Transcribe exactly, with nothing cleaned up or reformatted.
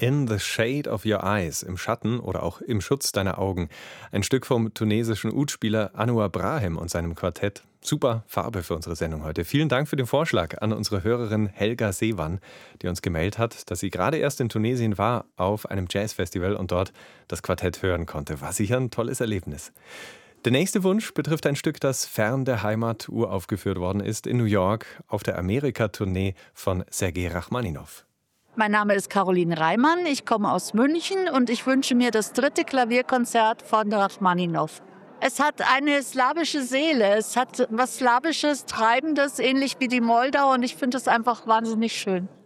In the Shade of Your Eyes, im Schatten oder auch im Schutz deiner Augen. Ein Stück vom tunesischen Oudspieler Anouar Brahim und seinem Quartett. Super Farbe für unsere Sendung heute. Vielen Dank für den Vorschlag an unsere Hörerin Helga Seewan, die uns gemeldet hat, dass sie gerade erst in Tunesien war auf einem Jazzfestival und dort das Quartett hören konnte. War sicher ein tolles Erlebnis. Der nächste Wunsch betrifft ein Stück, das fern der Heimat uraufgeführt worden ist, in New York auf der Amerika-Tournee von Sergei Rachmaninow. Mein Name ist Caroline Reimann, ich komme aus München und ich wünsche mir das dritte Klavierkonzert von Rachmaninow. Es hat eine slawische Seele, es hat was Slawisches, Treibendes, ähnlich wie die Moldau, und ich finde es einfach wahnsinnig schön.